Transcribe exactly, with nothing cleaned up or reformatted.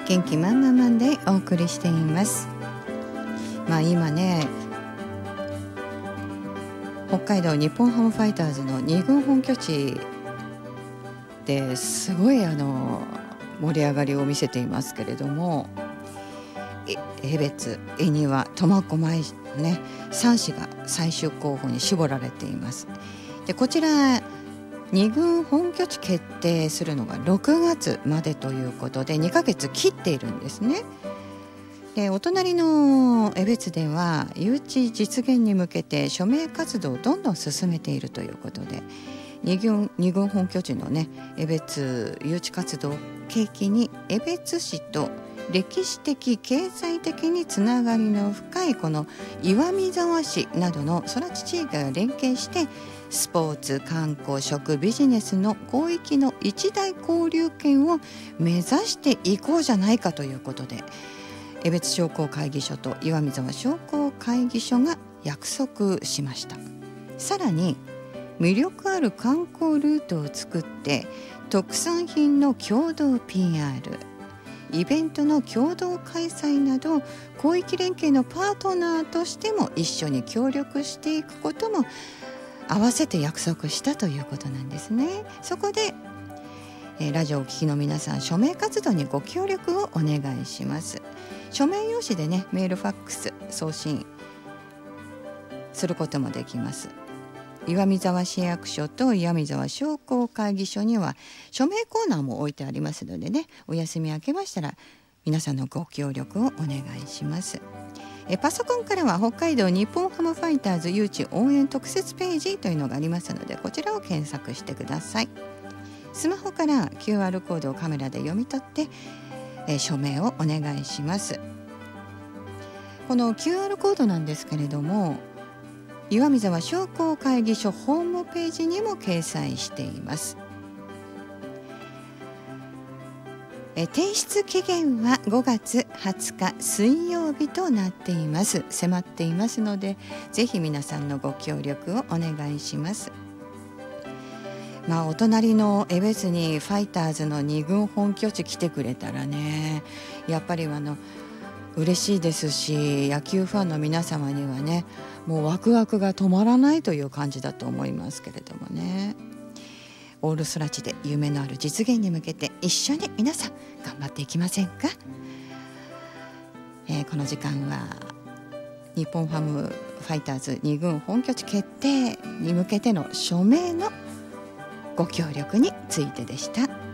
元気マンマンマンでお送りしています。まあ今ね、北海道日本ハムファイターズのに軍本拠地ですごいあの盛り上がりを見せていますけれども、江別、恵庭、苫小牧ね、さん市が最終候補に絞られています。でこちらに軍本拠地決定するのがろくがつまでということでにかげつ切っているんですね。でお隣の江別では誘致実現に向けて署名活動をどんどん進めているということで、に軍、に軍本拠地のね江別誘致活動を契機に江別市と歴史的経済的につながりの深いこの岩見沢市などの空知地域が連携してスポーツ、観光、食、ビジネスの広域の一大交流圏を目指していこうじゃないかということで、江別商工会議所と岩見沢商工会議所が約束しました。さらに魅力ある観光ルートを作って特産品の共同 ピーアール、イベントの共同開催など広域連携のパートナーとしても一緒に協力していくことも合わせて約束したということなんですね。そこで、えー、ラジオをお聞きの皆さん、署名活動にご協力をお願いします。署名用紙でね、メールファックス送信することもできます。岩見沢市役所と岩見沢商工会議所には署名コーナーも置いてありますのでね、お休み明けましたら皆さんのご協力をお願いします。えパソコンからは北海道日本ハムファイターズ誘致応援特設ページというのがありますので、こちらを検索してください。スマホから キューアール コードをカメラで読み取ってえ署名をお願いします。この キューアール コードなんですけれども、岩見沢商工会議所ホームページにも掲載しています。え提出期限はごがつはつか水曜日となっています。迫っていますので、ぜひ皆さんのご協力をお願いします。まあ、お隣の江別にファイターズのに軍本拠地来てくれたらね、やっぱりあの嬉しいですし、野球ファンの皆様にはね、もうワクワクが止まらないという感じだと思いますけれどもね。オール空知で夢のある実現に向けて一緒に皆さん頑張っていきませんか。えー、この時間は日本ハムファイターズに軍本拠地決定に向けての署名のご協力についてでした。